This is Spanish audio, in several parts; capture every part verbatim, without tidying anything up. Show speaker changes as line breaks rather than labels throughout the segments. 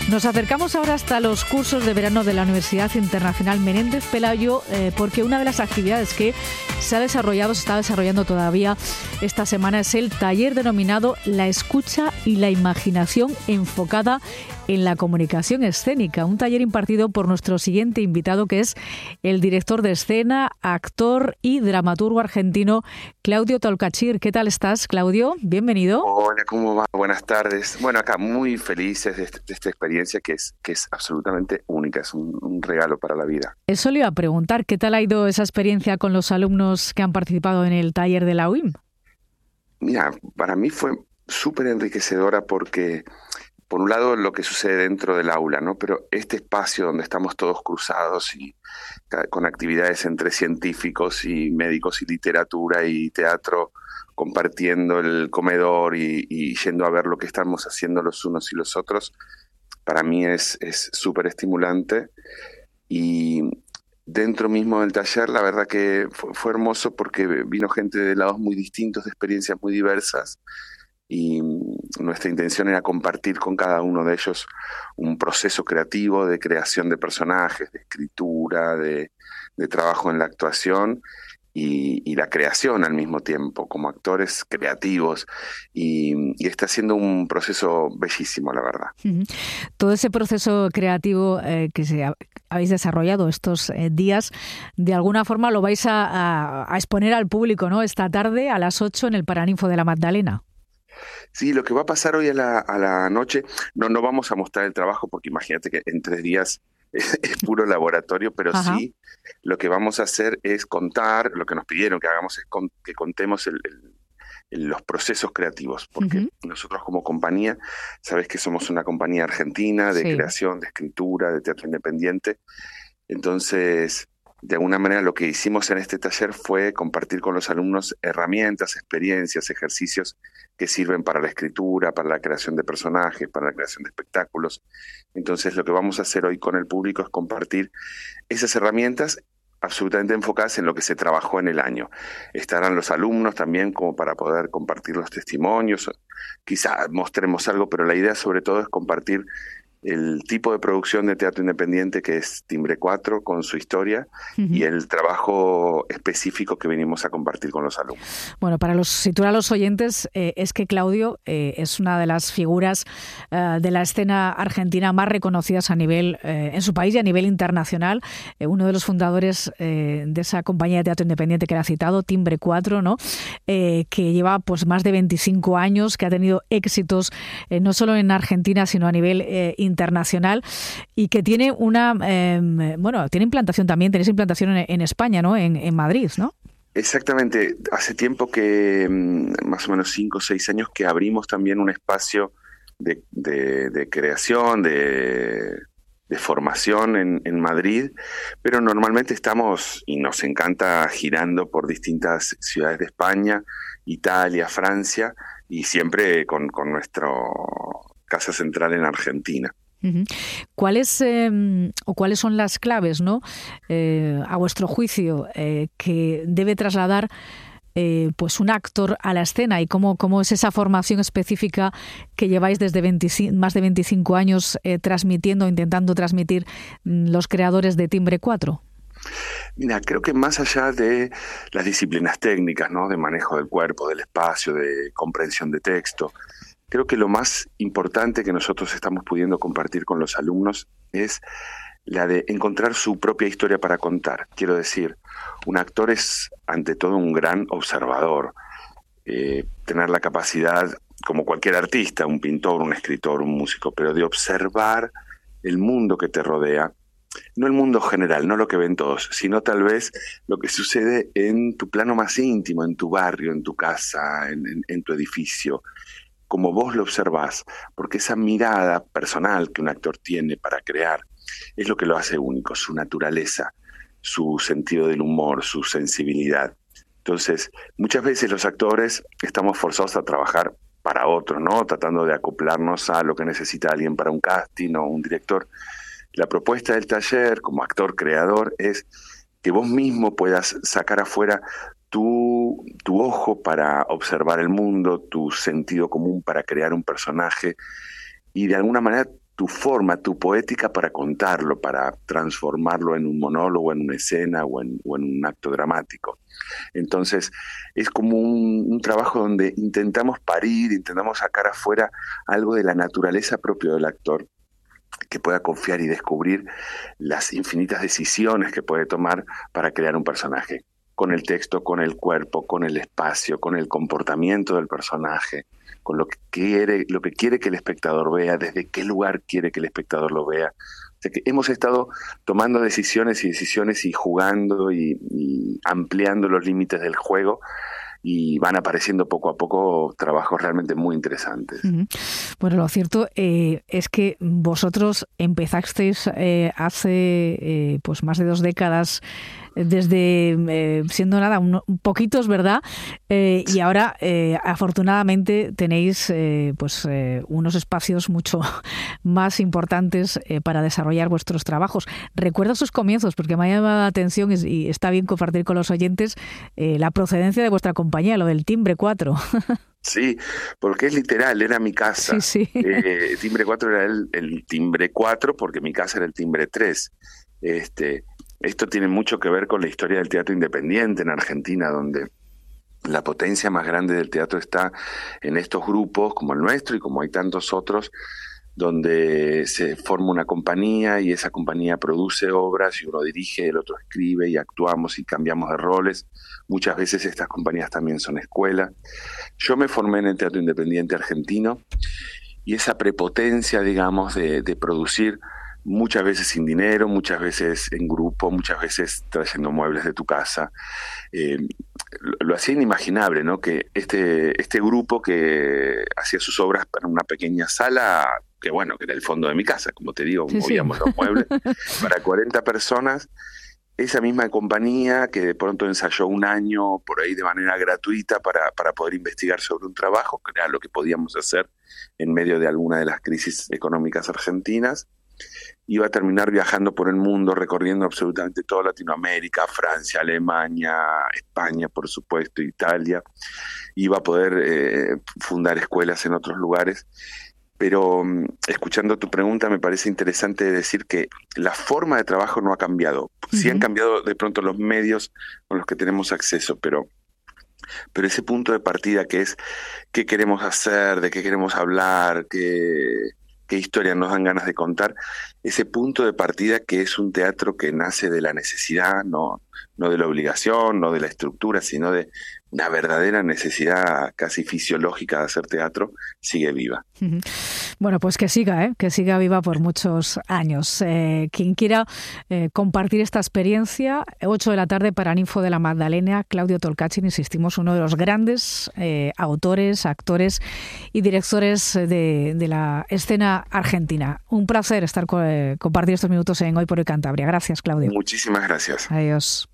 Nos acercamos ahora hasta los cursos de verano de la Universidad Internacional Menéndez Pelayo, eh, porque una de las actividades que se ha desarrollado, se está desarrollando todavía esta semana, es el taller denominado La escucha y la imaginación enfocada en la comunicación escénica. Un taller impartido por nuestro siguiente invitado, que es el director de escena, actor y dramaturgo argentino Claudio Tolcachir. ¿Qué tal estás, Claudio? Bienvenido.
Hola, ¿cómo va? Buenas tardes. Bueno, acá muy felices de, este, de esta experiencia que es, que es absolutamente única, es un, un regalo para la vida.
Eso le iba a preguntar, ¿qué tal ha ido esa experiencia con los alumnos que han participado en el taller de la U I M?
Mira, para mí fue súper enriquecedora porque, por un lado, lo que sucede dentro del aula, ¿no? Pero este espacio donde estamos todos cruzados y con actividades entre científicos y médicos y literatura y teatro, compartiendo el comedor y, y yendo a ver lo que estamos haciendo los unos y los otros, para mí es es súper estimulante. Y dentro mismo del taller, la verdad que fue, fue hermoso porque vino gente de lados muy distintos, de experiencias muy diversas, y nuestra intención era compartir con cada uno de ellos un proceso creativo de creación de personajes, de escritura, de, de trabajo en la actuación y, y la creación al mismo tiempo, como actores creativos, y, y está siendo un proceso bellísimo, la verdad.
Uh-huh. Todo ese proceso creativo eh, que se ha, habéis desarrollado estos eh, días, de alguna forma lo vais a, a, a exponer al público, ¿no? Esta tarde a las ocho en el Paraninfo de la Magdalena.
Sí, lo que va a pasar hoy a la, a la noche, no, no vamos a mostrar el trabajo porque imagínate que en tres días es, es puro laboratorio, pero Ajá. sí, lo que vamos a hacer es contar, lo que nos pidieron que hagamos es con, que contemos el, el, el, los procesos creativos, porque uh-huh. nosotros como compañía, sabes que somos una compañía argentina de sí. creación, de escritura, de teatro independiente, entonces de alguna manera lo que hicimos en este taller fue compartir con los alumnos herramientas, experiencias, ejercicios que sirven para la escritura, para la creación de personajes, para la creación de espectáculos. Entonces lo que vamos a hacer hoy con el público es compartir esas herramientas absolutamente enfocadas en lo que se trabajó en el año. Estarán los alumnos también como para poder compartir los testimonios, quizá mostremos algo, pero la idea sobre todo es compartir el tipo de producción de teatro independiente que es Timbre cuatro con su historia uh-huh. y el trabajo específico que venimos a compartir con los alumnos.
Bueno, para los, situar a los oyentes, eh, es que Claudio eh, es una de las figuras eh, de la escena argentina más reconocidas a nivel, eh, en su país y a nivel internacional. Eh, uno de los fundadores eh, de esa compañía de teatro independiente que era citado, Timbre cuatro, ¿no? Eh, que lleva pues más de veinticinco años, que ha tenido éxitos eh, no solo en Argentina, sino a nivel eh, internacional, y que tiene una eh, bueno, tiene implantación también, tenéis implantación en, en España, ¿no? En, en Madrid, ¿no?
Exactamente, hace tiempo que, más o menos cinco o seis años, que abrimos también un espacio de, de, de creación, de, de formación en, en Madrid, pero normalmente estamos, y nos encanta, girando por distintas ciudades de España, Italia, Francia, y siempre con, con nuestra casa central en Argentina.
Uh-huh. ¿Cuáles eh, o cuáles son las claves, ¿no? Eh, a vuestro juicio, eh, que debe trasladar eh, pues un actor a la escena, y cómo, cómo es esa formación específica que lleváis desde veinticinco, más de veinticinco años eh, transmitiendo, intentando transmitir los creadores de Timbre cuatro?
Mira, creo que más allá de las disciplinas técnicas, ¿no? De manejo del cuerpo, del espacio, de comprensión de texto, creo que lo más importante que nosotros estamos pudiendo compartir con los alumnos es la de encontrar su propia historia para contar. Quiero decir, un actor es ante todo un gran observador, eh, tener la capacidad, como cualquier artista, un pintor, un escritor, un músico, pero de observar el mundo que te rodea, no el mundo general, no lo que ven todos, sino tal vez lo que sucede en tu plano más íntimo, en tu barrio, en tu casa, en, en, en tu edificio, como vos lo observás, porque esa mirada personal que un actor tiene para crear es lo que lo hace único, su naturaleza, su sentido del humor, su sensibilidad. Entonces, muchas veces los actores estamos forzados a trabajar para otros, ¿no? Tratando de acoplarnos a lo que necesita alguien para un casting o un director. La propuesta del taller, como actor creador, es que vos mismo puedas sacar afuera tu, tu ojo para observar el mundo, tu sentido común para crear un personaje, y de alguna manera tu forma, tu poética para contarlo, para transformarlo en un monólogo, en una escena o en, o en un acto dramático. Entonces es como un, un trabajo donde intentamos parir, intentamos sacar afuera algo de la naturaleza propia del actor, que pueda confiar y descubrir las infinitas decisiones que puede tomar para crear un personaje, con el texto, con el cuerpo, con el espacio, con el comportamiento del personaje, con lo que quiere, lo que quiere que el espectador vea, desde qué lugar quiere que el espectador lo vea. O sea que hemos estado tomando decisiones y decisiones y jugando y, y ampliando los límites del juego, y van apareciendo poco a poco trabajos realmente muy interesantes. Uh-huh.
Bueno, lo cierto eh, es que vosotros empezasteis eh, hace eh, pues más de dos décadas, desde eh, siendo nada, un, un poquitos, ¿verdad? Eh, y ahora, eh, afortunadamente, tenéis eh, pues eh, unos espacios mucho más importantes eh, para desarrollar vuestros trabajos. Recuerdo sus comienzos, porque me ha llamado la atención y, y está bien compartir con los oyentes eh, la procedencia de vuestra compañía, lo del Timbre cuatro.
Sí, porque es literal, era mi casa.
Sí, sí.
Eh, Timbre cuatro era el, el Timbre cuatro, porque mi casa era el Timbre tres. Este... Esto tiene mucho que ver con la historia del teatro independiente en Argentina, donde la potencia más grande del teatro está en estos grupos como el nuestro y como hay tantos otros, donde se forma una compañía y esa compañía produce obras y uno dirige, el otro escribe y actuamos y cambiamos de roles. Muchas veces estas compañías también son escuela. Yo me formé en el teatro independiente argentino y esa prepotencia, digamos, de, de producir muchas veces sin dinero, muchas veces en grupo, muchas veces trayendo muebles de tu casa. Eh, lo, lo hacía inimaginable, ¿no? Que este, este grupo que hacía sus obras para una pequeña sala, que bueno, que era el fondo de mi casa, como te digo, sí, movíamos sí. los muebles, para cuarenta personas, esa misma compañía que de pronto ensayó un año por ahí de manera gratuita para, para poder investigar sobre un trabajo, que era lo que podíamos hacer en medio de alguna de las crisis económicas argentinas, iba a terminar viajando por el mundo, recorriendo absolutamente toda Latinoamérica, Francia, Alemania, España, por supuesto, Italia. Iba a poder eh, fundar escuelas en otros lugares. Pero escuchando tu pregunta me parece interesante decir que la forma de trabajo no ha cambiado. Uh-huh. Sí han cambiado de pronto los medios con los que tenemos acceso, pero... pero ese punto de partida que es qué queremos hacer, de qué queremos hablar, qué... qué historias nos dan ganas de contar, ese punto de partida que es un teatro que nace de la necesidad, no, no de la obligación, no de la estructura, sino de una verdadera necesidad casi fisiológica de hacer teatro, sigue viva.
Bueno, pues que siga, ¿eh? que siga viva por muchos años. Eh, quien quiera eh, compartir esta experiencia, ocho de la tarde para Ninfo de la Magdalena, Claudio Tolcachir, insistimos, uno de los grandes eh, autores, actores y directores de, de la escena argentina. Un placer estar co- eh, compartir estos minutos en Hoy por Hoy Cantabria. Gracias, Claudio.
Muchísimas gracias.
Adiós.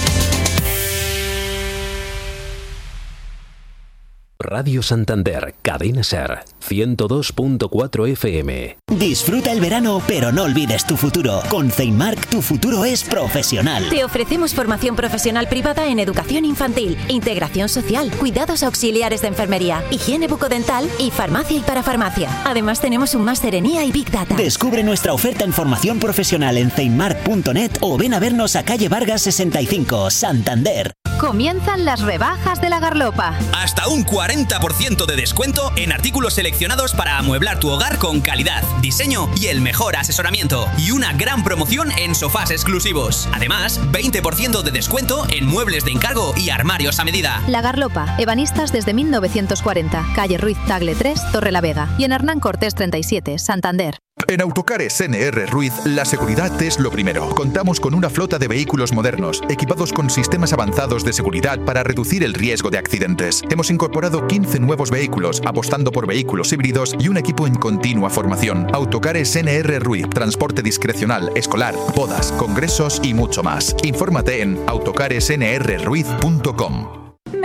Radio Santander, Cadena Ser, ciento dos punto cuatro F M.
Disfruta el verano, pero no olvides tu futuro. Con Ceinmark, tu futuro es profesional.
Te ofrecemos formación profesional privada en educación infantil, integración social, cuidados auxiliares de enfermería, higiene bucodental y farmacia y parafarmacia. Además, tenemos un máster en I A y Big Data.
Descubre nuestra oferta en formación profesional en ceinmark punto net o ven a vernos a calle Vargas sesenta y cinco, Santander.
Comienzan las rebajas de La Garlopa.
Hasta un cuarenta por ciento de descuento en artículos seleccionados para amueblar tu hogar con calidad, diseño y el mejor asesoramiento. Y una gran promoción en sofás exclusivos. Además, veinte por ciento de descuento en muebles de encargo y armarios a medida.
La Garlopa, ebanistas desde mil novecientos cuarenta. Calle Ruiz Tagle tres, Torrelavega. Y en Hernán Cortés treinta y siete, Santander.
En Autocares N R Ruiz, la seguridad es lo primero. Contamos con una flota de vehículos modernos, equipados con sistemas avanzados de seguridad para reducir el riesgo de accidentes. Hemos incorporado quince nuevos vehículos, apostando por vehículos híbridos y un equipo en continua formación. Autocares N R Ruiz, transporte discrecional, escolar, bodas, congresos y mucho más. Infórmate en autocares n r ruiz punto com.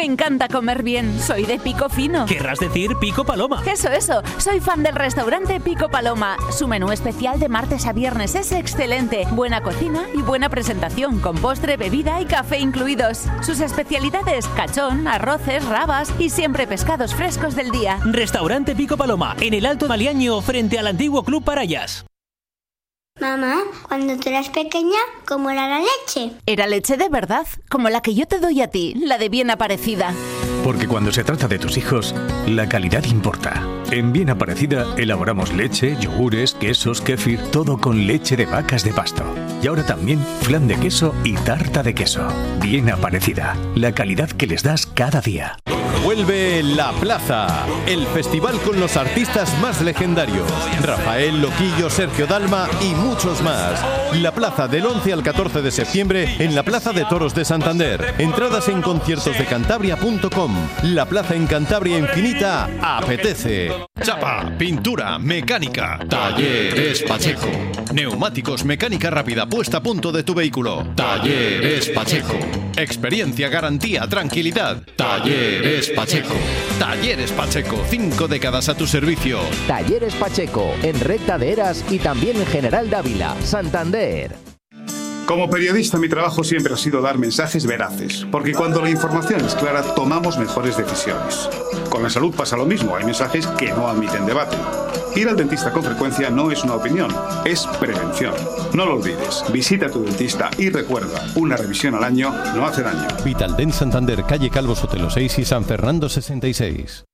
Me encanta comer bien. Soy de Pico Fino.
Querrás decir Pico Paloma.
Eso, eso. Soy fan del restaurante Pico Paloma. Su menú especial de martes a viernes es excelente. Buena cocina y buena presentación, con postre, bebida y café incluidos. Sus especialidades: cachón, arroces, rabas y siempre pescados frescos del día.
Restaurante Pico Paloma, en el Alto Maliaño, frente al antiguo Club Parayas.
Mamá, cuando tú eras pequeña, ¿cómo era la leche?
Era leche de verdad, como la que yo te doy a ti, la de Bien Aparecida.
Porque cuando se trata de tus hijos, la calidad importa. En Bien Aparecida elaboramos leche, yogures, quesos, kéfir, todo con leche de vacas de pasto. Y ahora también flan de queso y tarta de queso. Bien Aparecida, la calidad que les das cada día.
Vuelve La Plaza, el festival con los artistas más legendarios. Rafael, Loquillo, Sergio Dalma y muchos más. La Plaza del once al catorce de septiembre en la Plaza de Toros de Santander. Entradas en conciertos de cantabria punto com. La Plaza en Cantabria Infinita apetece. Chapa, pintura, mecánica. Talleres Pacheco. Neumáticos, mecánica rápida, puesta a punto de tu vehículo. Talleres Pacheco. Experiencia, garantía, tranquilidad. Talleres Pacheco. Talleres Pacheco, cinco décadas a tu servicio.
Talleres Pacheco, en Recta de Heras y también en General Dávila, Santander.
Como periodista, mi trabajo siempre ha sido dar mensajes veraces, porque cuando la información es clara, tomamos mejores decisiones. Con la salud pasa lo mismo, hay mensajes que no admiten debate. Ir al dentista con frecuencia no es una opinión, es prevención. No lo olvides, visita a tu dentista y recuerda, una revisión al año no hace daño.
Vitaldent Santander, calle Calvo Sotelo seis y San Fernando sesenta y seis.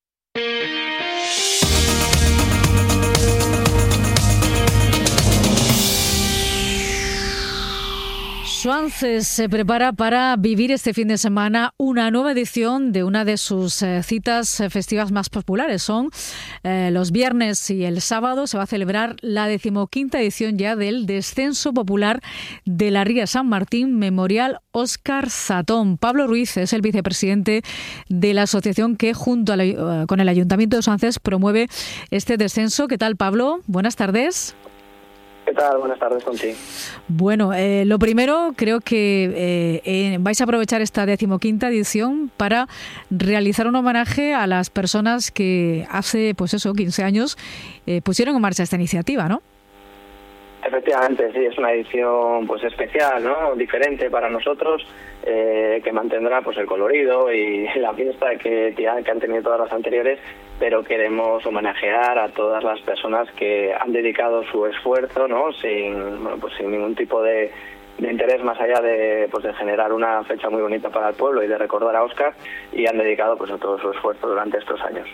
Suances se prepara para vivir este fin de semana una nueva edición de una de sus eh, citas eh, festivas más populares. Son eh, los viernes y el sábado. Se va a celebrar la decimoquinta edición ya del Descenso Popular de la Ría San Martín, Memorial Óscar Zatón. Pablo Ruiz es el vicepresidente de la asociación que junto a la, uh, con el Ayuntamiento de Suances promueve este descenso. ¿Qué tal, Pablo? Buenas tardes.
¿Qué tal? Buenas tardes, Conchi.
Bueno, eh, lo primero, creo que eh, eh, vais a aprovechar esta decimoquinta edición para realizar un homenaje a las personas que hace, pues eso, quince años eh, pusieron en marcha esta iniciativa, ¿no?
Efectivamente, sí, es una edición pues especial, ¿no? Diferente para nosotros, eh, que mantendrá pues el colorido y la fiesta que, que han tenido todas las anteriores, pero queremos homenajear a todas las personas que han dedicado su esfuerzo, ¿no? Sin, bueno, pues sin ningún tipo de, de interés más allá de, pues de generar una fecha muy bonita para el pueblo y de recordar a Óscar, y han dedicado pues a todo su esfuerzo durante estos años.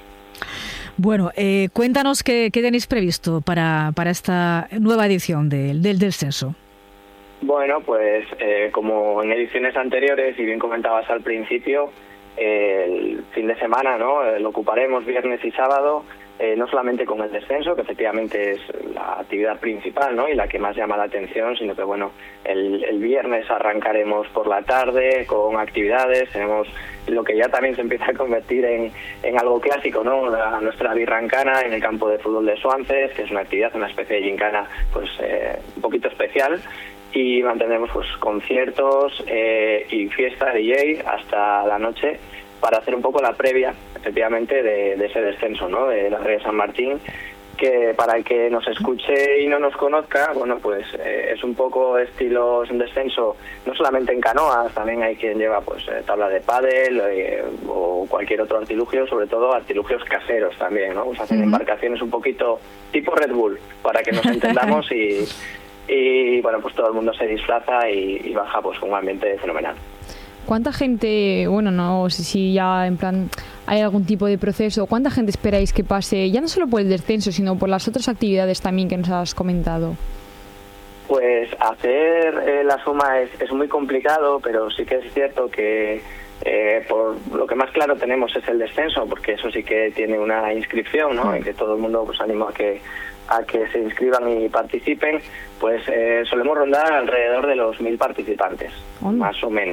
Bueno, eh, cuéntanos qué, qué tenéis previsto para, para esta nueva edición de, del descenso.
Bueno, pues eh, como en ediciones anteriores, y bien comentabas al principio, eh, el fin de semana, ¿no? Eh, lo ocuparemos viernes y sábado, eh, no solamente con el descenso, que efectivamente es la actividad principal, ¿no? Y la que más llama la atención, sino que bueno, el, el viernes arrancaremos por la tarde con actividades, tenemos lo que ya también se empieza a convertir en, en algo clásico, ¿no? La, nuestra birrancana en el campo de fútbol de Suances, que es una actividad, una especie de gincana pues eh, un poquito especial, y mantendremos pues conciertos eh, y fiesta de D J hasta la noche para hacer un poco la previa, efectivamente, de, de ese descenso, ¿no? De la Ría San Martín, que para el que nos escuche y no nos conozca, bueno, pues eh, es un poco estilo, es un descenso no solamente en canoas, también hay quien lleva pues eh, tabla de pádel eh, o cualquier otro artilugio, sobre todo artilugios caseros también, ¿no? Pues hacen uh-huh. embarcaciones un poquito tipo Red Bull, para que nos entendamos y, y bueno, pues todo el mundo se disfraza y, y baja pues un ambiente fenomenal.
¿Cuánta gente, bueno, no sé si ya en plan hay algún tipo de proceso, cuánta gente esperáis que pase, ya no solo por el descenso, sino por las otras actividades también que nos has comentado?
Pues hacer eh, la suma es, es muy complicado, pero sí que es cierto que eh, por lo que más claro tenemos es el descenso, porque eso sí que tiene una inscripción, ¿no? En que todo el mundo pues anima a que a que se inscriban y participen, pues eh, solemos rondar alrededor de los mil participantes, oh. más o menos.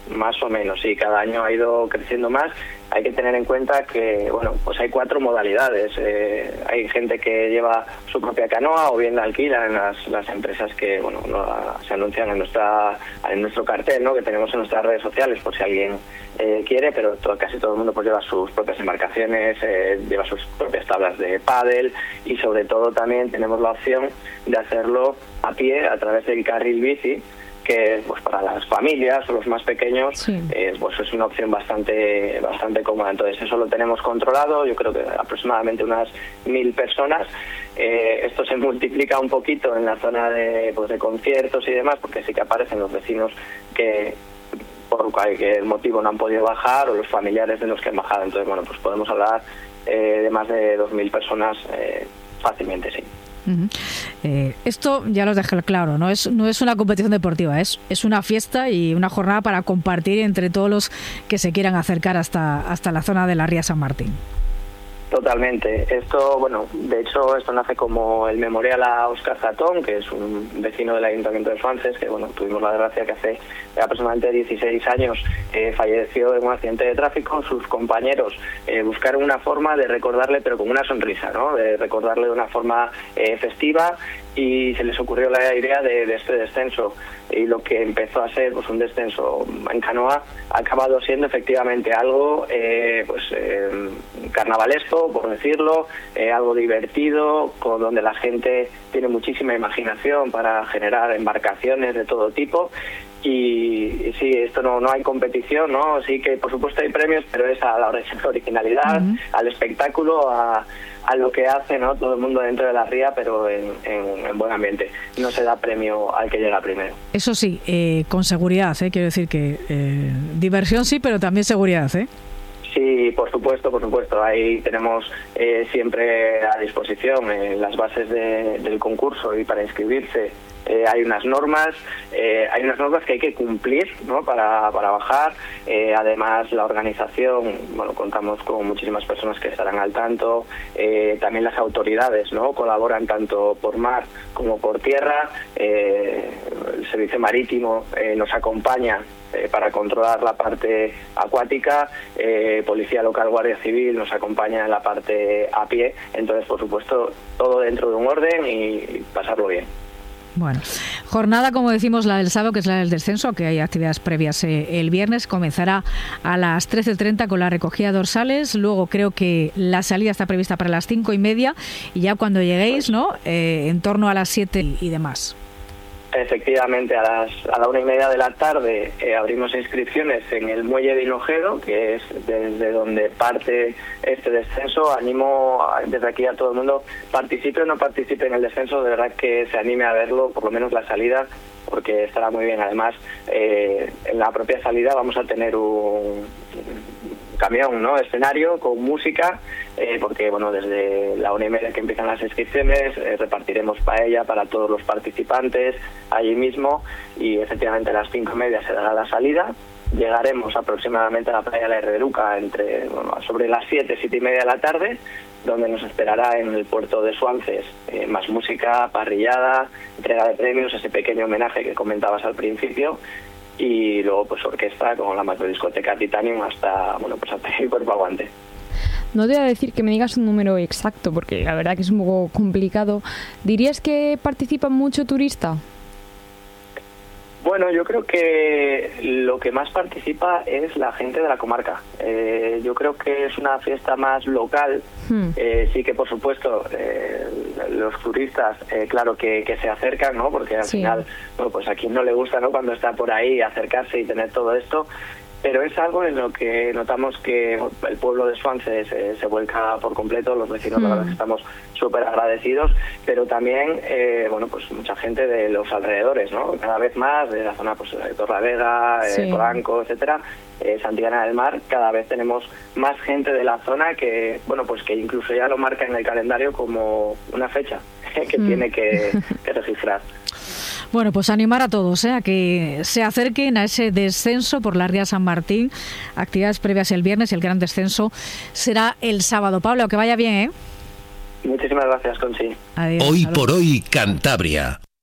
más o menos, sí, cada año ha ido creciendo más. Hay que tener en cuenta que, bueno, pues hay cuatro modalidades. Eh, hay gente que lleva su propia canoa o bien la alquila en las, las empresas que, bueno, no, se anuncian en nuestra en nuestro cartel, ¿no?, que tenemos en nuestras redes sociales por si alguien eh, quiere, pero todo, casi todo el mundo pues lleva sus propias embarcaciones, eh, lleva sus propias tablas de pádel y sobre todo también tenemos la opción de hacerlo a pie a través del carril bici, que pues para las familias o los más pequeños sí. eh, pues es una opción bastante bastante cómoda. Entonces eso lo tenemos controlado, yo creo que aproximadamente unas mil personas. Eh, esto se multiplica un poquito en la zona de, pues, de conciertos y demás, porque sí que aparecen los vecinos que por cualquier motivo no han podido bajar, o los familiares de los que han bajado. Entonces, bueno, pues podemos hablar eh, de más de dos mil personas eh, fácilmente, sí.
Uh-huh. Eh, esto ya lo dejé claro, no es no es una competición deportiva, es es una fiesta y una jornada para compartir entre todos los que se quieran acercar hasta hasta la zona de la Ría San Martín.
Totalmente. Esto, bueno, de hecho, esto nace como el memorial a Óscar Zatón, que es un vecino del Ayuntamiento de Suances, que, bueno, tuvimos la desgracia que hace aproximadamente dieciséis años eh, falleció en un accidente de tráfico. Sus compañeros eh, buscaron una forma de recordarle, pero con una sonrisa, ¿no?, de recordarle de una forma eh, festiva, y se les ocurrió la idea de, de este descenso. Y lo que empezó a ser pues un descenso en canoa ha acabado siendo efectivamente algo eh, pues eh, carnavalesco, por decirlo, eh, algo divertido, con donde la gente tiene muchísima imaginación para generar embarcaciones de todo tipo. Y, y sí, esto no no hay competición, ¿no? Sí que por supuesto hay premios, pero es a la originalidad, uh-huh. al espectáculo, a, a lo que hace, ¿no?, todo el mundo dentro de la ría, pero en, en, en buen ambiente. No se da premio al que llega primero.
Eso sí, eh, con seguridad, ¿eh? Quiero decir que eh, diversión sí, pero también seguridad, ¿eh?
Sí, por supuesto, por supuesto. Ahí tenemos eh, siempre a disposición eh, las bases de, del concurso, y para inscribirse eh, hay unas normas, eh, hay unas normas que hay que cumplir, ¿no?, para, para bajar. Eh, además, la organización, bueno, contamos con muchísimas personas que estarán al tanto. Eh, también las autoridades, ¿no?, colaboran tanto por mar como por tierra. Eh, el servicio marítimo eh, nos acompaña Eh, para controlar la parte acuática, eh, Policía Local, Guardia Civil nos acompaña en la parte a pie. Entonces, por supuesto, todo dentro de un orden y pasarlo bien.
Bueno, jornada, como decimos, la del sábado, que es la del descenso, que hay actividades previas eh, el viernes. Comenzará a las trece treinta con la recogida de dorsales. Luego creo que la salida está prevista para las cinco y media, y ya cuando lleguéis, ¿no?, eh, en torno a las siete y, y demás.
Efectivamente, a las a la una y media de la tarde eh, abrimos inscripciones en el muelle de Hinojedo, que es desde donde parte este descenso. Animo a, desde aquí a todo el mundo, participe o no participe en el descenso, de verdad que se anime a verlo, por lo menos la salida, porque estará muy bien. Además, eh, en la propia salida vamos a tener un camión, ¿no?, escenario con música, eh, porque, bueno, desde la una y media que empiezan las inscripciones eh, repartiremos paella para todos los participantes allí mismo, y efectivamente a las cinco y media se dará la salida. Llegaremos aproximadamente a la playa de la Herreruca entre, bueno, sobre las siete, siete y media de la tarde, donde nos esperará en el puerto de Suances eh, más música, parrillada, entrega de premios, ese pequeño homenaje que comentabas al principio, y luego pues orquesta con la macrodiscoteca Titanium hasta, bueno, pues hasta el cuerpo aguante.
No te voy a decir que me digas un número exacto, porque la verdad que es un poco complicado. ¿Dirías que participa mucho turista?
Bueno, yo creo que lo que más participa es la gente de la comarca. Eh, yo creo que es una fiesta más local. Hmm. Eh, sí que, por supuesto, eh, los turistas, eh, claro que, que se acercan, ¿no? Porque al sí. final, bueno, pues a quien no le gusta, ¿no?, cuando está por ahí acercarse y tener todo esto. Pero es algo en lo que notamos que el pueblo de Suances se, se vuelca por completo. Los vecinos, mm. la verdad, que estamos súper agradecidos, pero también, eh, bueno, pues mucha gente de los alrededores, ¿no? Cada vez más, de la zona, pues, de Torlavega, sí. eh, Polanco, etcétera, eh, Santillana del Mar, cada vez tenemos más gente de la zona que, bueno, pues que incluso ya lo marca en el calendario como una fecha que mm. tiene que, que registrar.
Bueno, pues animar a todos, ¿eh?, a que se acerquen a ese descenso por la Ría San Martín. Actividades previas el viernes y el gran descenso será el sábado. Pablo, que vaya bien, ¿eh?
Muchísimas gracias, Conchi.
Adiós. Hoy por hoy, Cantabria.